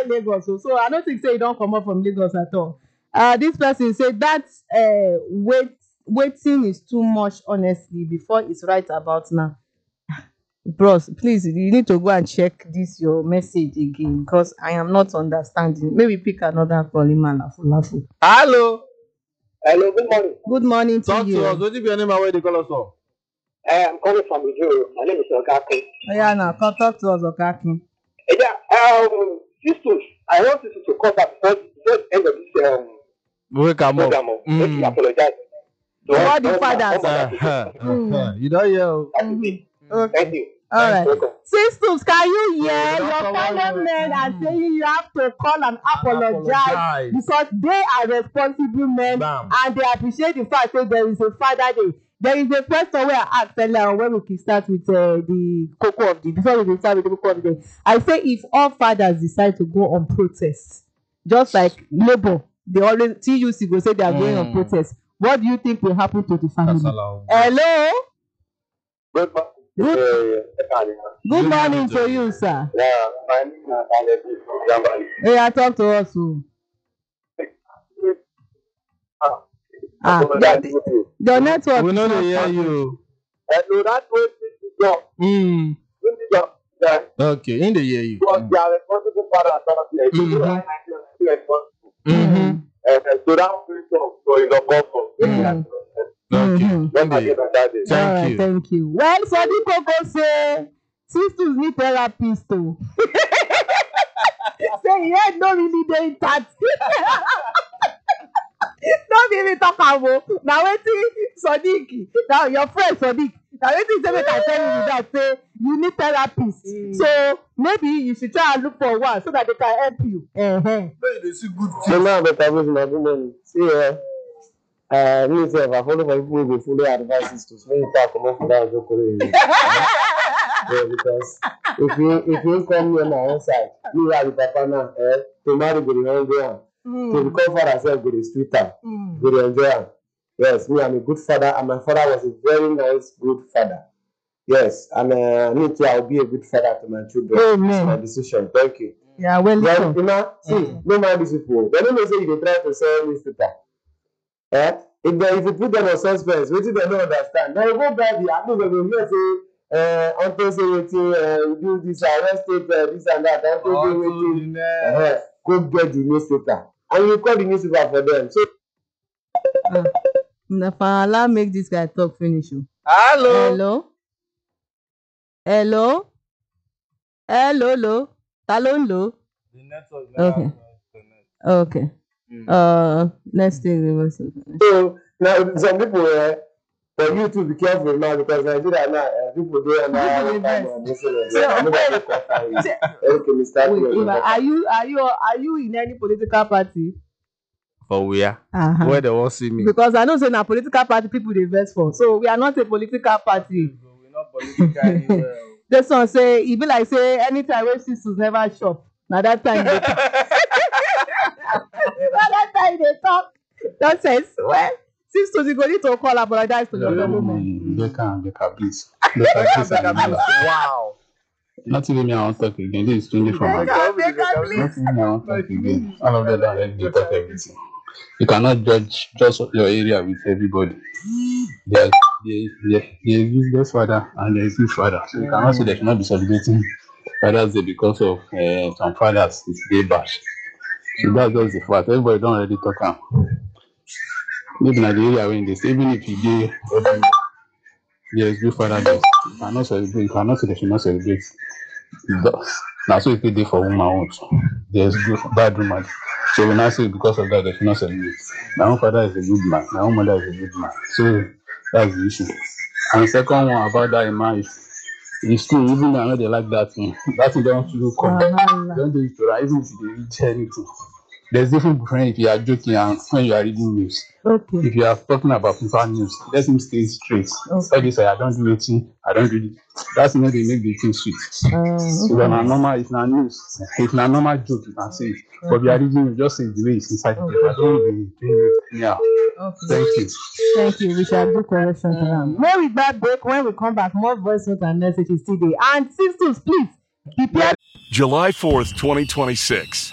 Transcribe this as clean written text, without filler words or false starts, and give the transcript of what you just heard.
inside Lagos. So I don't think say you don't come up from Lagos at all. This person said that waiting is too much, honestly, before it's right about now. Bros, please, you need to go and check this your message again because I am not understanding. Maybe pick another Polima Lafu. Hello. Hello, good morning. Good morning to Talk you. to us. What is your name and where they call us from? I'm calling from Ujuru. My name is Okaki. Yeah, now come talk to us, Okaki. Yeah, sisters, I want you to come back before the end of this We come up. program. Let me apologize. To all the fathers. You don't hear. Okay. Thank you. All right. Welcome. Sisters, can you hear? Yeah, Your that's fellow all men are saying you have to call and apologize because they are responsible men. Bam. And they appreciate the fact that there is a Father Day. There is a question where I asked earlier when we can start with the cocoa of the before we can start with the cocoa of the day. I say if all fathers decide to go on protest, just like Labour, they always TUC go say they are going on protest. What do you think will happen to the family? Hello. Good morning to you, sir. Yeah, my name is Alex. Yeah, talk to us. The network. We know they hear you. That way this is Okay, in the hear you. because they are responsible fathers. So that so in the government. Okay. Thank you. Thank you. Well, Sadiq Koko say sisters need therapist too. Say he ain't no really dey that. Don't even talk about now. Wetin Sadiq, now your friend Sadiq. Now wetin say make I tell you that say you need therapist. So maybe you should try and look for one so that they can help you. So now the conversation of women. See me say if I follow my people go follow advices to so you talk about for that yeah, because if you come here my own side, you are the papa now, to marry go the enjoy am. To become father self go the street am, go the enjoy am. Yes, me I'm a good father and my father was a very nice, good father. Yes, and me too, I'll be a good father to my children. Amen. It's my decision. Thank you. Yeah, welcome. Well, you know, see, no mind these people. They don't know say you dey try to sell newspaper. If you put them on suspense, wetin they don't understand. They go buy the at least they go hear say unto say wetin do this, arrest it, this and that, unto say wetin go get the newspaper. And you call the newspaper for them. So Allow make this guy talk finish. Hello. Hello. Hello. The network. Okay. Let's take the so now some people for you to be careful now because Nigeria now people dey under Are you in any political party? For where? Where they won't see me. Because I know say na political party people dey vex for. So we are not a political party. We're not political anywhere. This one say e be like say anytime wey sisters never shop, na that time they talk. Na that time they talk. Nonsense. Well, sisters, you go need to call apologize to your fellow men. They can please. Wow. Not even me, I won't talk again. This is 24 months. They can please. Not even me, I won't talk again. All of them are ready to talk everything. You cannot judge just your area with everybody. There is useless father and there is good father. So you cannot say they should not be celebrating Father's Day because of some fathers. It's day bash. So that's just the fact. Everybody don't already talk am. Maybe in the area when they say even if you dey there is good Father Day, you cannot celebrate. You cannot say they should not celebrate. Now so if you dey for woman also, there's good bad woman. So when I say because of that they should not celebrate. My own father is a good man. My own mother is a good man. So that's the issue. And the second one about that man is true. Even though I know they like that thing don't feel come. Don't do it to that. Even if they reach anything. There's difference between if you are joking and when you are reading news. Okay. If you are talking about FIFA news, let him stay straight. Okay. Like say I don't do anything, I don't do it. That's when they make the thing sweet. So when normal, it's not news. It's not normal joke, you can say it. But if you are reading, you just say the way it's inside the paper. Don't be doing it. Yeah. Okay. Thank you. We shall do correction to them. When we back break, when we come back, more voice notes and messages today. And sisters, please prepare. July 4th, 2026.